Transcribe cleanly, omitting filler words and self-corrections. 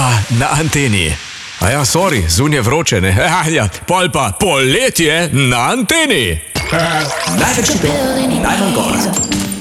Na anteni. A ja, sorry, zunaj je vroče, ne? Ja, pol pa poletje na anteni. Največ špil, najmanj gora.